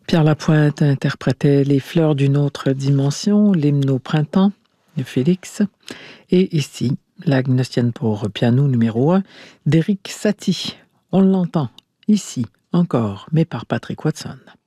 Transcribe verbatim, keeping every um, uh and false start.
Pierre Lapointe interprétait Les fleurs d'une autre dimension, l'hymne au printemps de Félix. Et ici, la Gnostienne pour piano numéro un d'Éric Satie. On l'entend ici encore, mais par Patrick Watson.